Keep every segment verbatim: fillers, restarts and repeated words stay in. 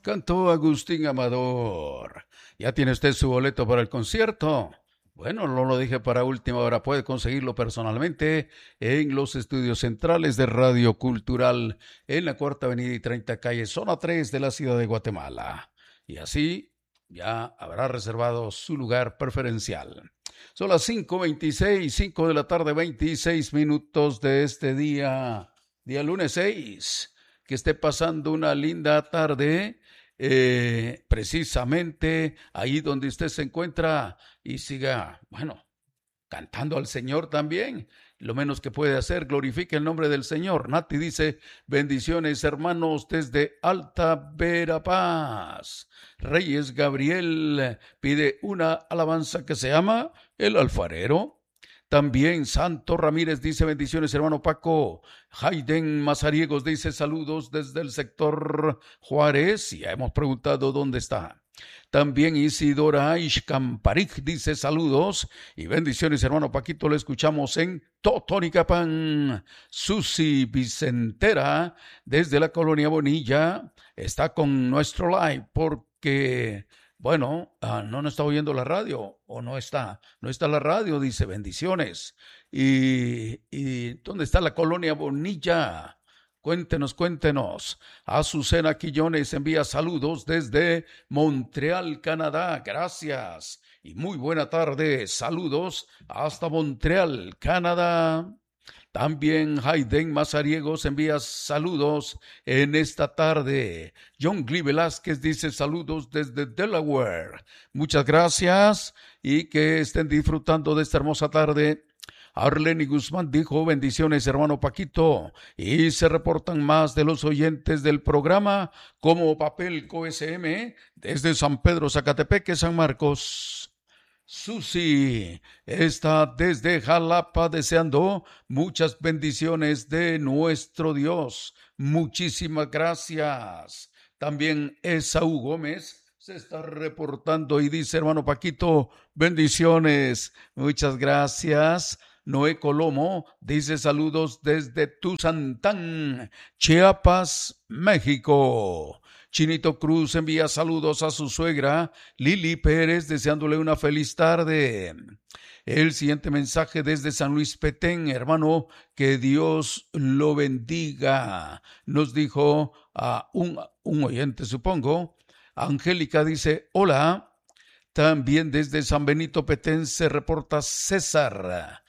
Cantó Agustín Amador. ¿Ya tiene usted su boleto para el concierto? Bueno, no lo dije para última hora, puede conseguirlo personalmente en los estudios centrales de Radio Cultural en la Cuarta Avenida y treinta Calle, zona tres de la ciudad de Guatemala. Y así ya habrá reservado su lugar preferencial. Son las cinco veintiséis, cinco de la tarde, veintiséis minutos de este día, día lunes seis. Que esté pasando una linda tarde. Eh, precisamente ahí donde usted se encuentra y siga, bueno, cantando al Señor también. Lo menos que puede hacer, glorifique el nombre del Señor. Nati dice, bendiciones hermanos desde Alta Verapaz. Reyes Gabriel pide una alabanza que se llama El Alfarero. También Santo Ramírez dice bendiciones hermano Paco. Hayden Mazariegos dice saludos desde el sector Juárez. Ya hemos preguntado dónde está. También Isidora Ishkamparik dice saludos y bendiciones hermano Paquito. Lo escuchamos en Totonicapán. Susi Vicentera desde la Colonia Bonilla está con nuestro live porque... Bueno, uh, no, no está oyendo la radio, o no está, no está la radio, dice bendiciones. ¿Y, y dónde está la Colonia Bonilla? Cuéntenos, cuéntenos. Azucena Quillones envía saludos desde Montreal, Canadá. Gracias y muy buena tarde. Saludos hasta Montreal, Canadá. También Hayden Mazariegos envía saludos en esta tarde. John Glee Velázquez dice saludos desde Delaware. Muchas gracias y que estén disfrutando de esta hermosa tarde. Arlene Guzmán dijo bendiciones hermano Paquito y se reportan más de los oyentes del programa como Papelco S M desde San Pedro Zacatepeque, San Marcos. Susi está desde Jalapa deseando muchas bendiciones de nuestro Dios. Muchísimas gracias. También Esaú Gómez se está reportando y dice, hermano Paquito, bendiciones. Muchas gracias. Noé Colomo dice saludos desde Tuzantán, Chiapas, México. Chinito Cruz envía saludos a su suegra Lili Pérez deseándole una feliz tarde. El siguiente mensaje desde San Luis Petén, hermano, que Dios lo bendiga. Nos dijo a un, un oyente, supongo. Angélica dice, hola. También desde San Benito Petén se reporta César.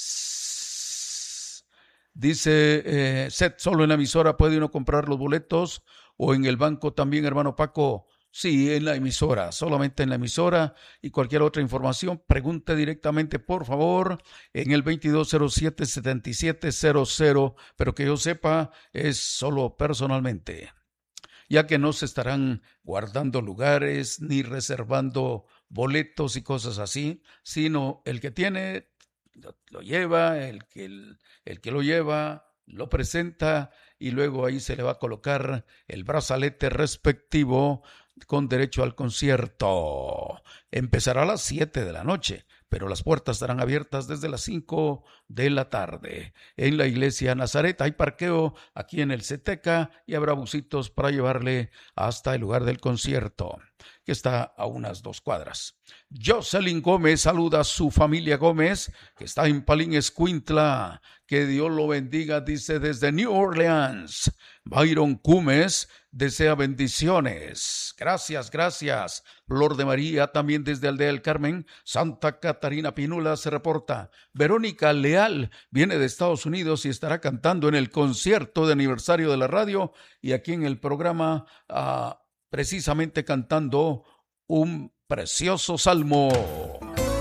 Dice, eh, Seth, solo en la emisora puede uno comprar los boletos o en el banco también, hermano Paco. Sí, en la emisora, solamente en la emisora y cualquier otra información, pregunte directamente, por favor, en el veintidós cero siete, setenta y siete cero cero, pero que yo sepa, es solo personalmente, ya que no se estarán guardando lugares ni reservando boletos y cosas así, sino el que tiene lo, lo lleva, el que, el, el que lo lleva lo presenta y luego ahí se le va a colocar el brazalete respectivo con derecho al concierto. Empezará a las siete de la noche, pero las puertas estarán abiertas desde las cinco de la tarde. En la iglesia Nazaret hay parqueo aquí en el Ceteca y habrá busitos para llevarle hasta el lugar del concierto, que está a unas dos cuadras. Jocelyn Gómez saluda a su familia Gómez, que está en Palín Escuintla. Que Dios lo bendiga, dice desde New Orleans. Byron Cumes desea bendiciones. Gracias, gracias. Flor de María, también desde Aldea del Carmen. Santa Catarina Pinula se reporta. Verónica Leal viene de Estados Unidos y estará cantando en el concierto de aniversario de la radio y aquí en el programa uh, precisamente cantando un precioso salmo.